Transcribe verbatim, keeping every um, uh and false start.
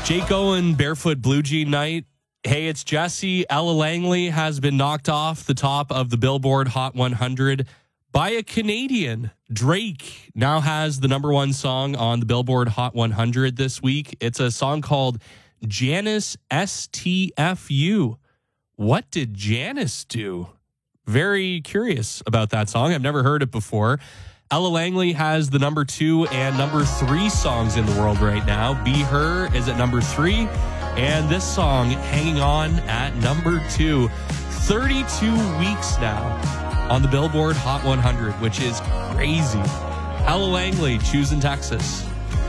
Jake Owen, Barefoot Blue Jean Night. Hey, it's Jesse. Ella Langley has been knocked off the top of the Billboard Hot one hundred by a Canadian. Drake now has the number one song on the Billboard Hot one hundred this week. It's a song called Janice S T F U. What did Janice do? Very curious about that song. I've never heard it before. Ella Langley has the number two and number three songs in the world right now. Be Her is at number three, and this song, Hanging On, at number two. thirty-two weeks now on the Billboard Hot one hundred, which is crazy. Ella Langley, Choosing Texas.